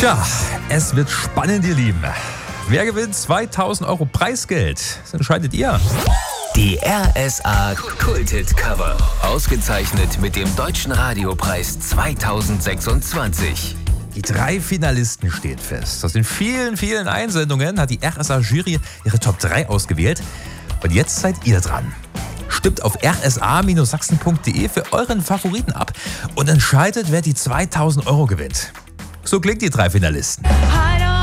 Tja, es wird spannend, ihr Lieben. Wer gewinnt 2000 Euro Preisgeld? Das entscheidet ihr. Die RSA Kulthit Cover. Ausgezeichnet mit dem Deutschen Radiopreis 2026. Die 3 Finalisten stehen fest. Aus den vielen, vielen Einsendungen hat die RSA-Jury ihre Top 3 ausgewählt. Und jetzt seid ihr dran. Stimmt auf rsa-sachsen.de für euren Favoriten ab und entscheidet, wer die 2000 Euro gewinnt. So klingt die 3 Finalisten.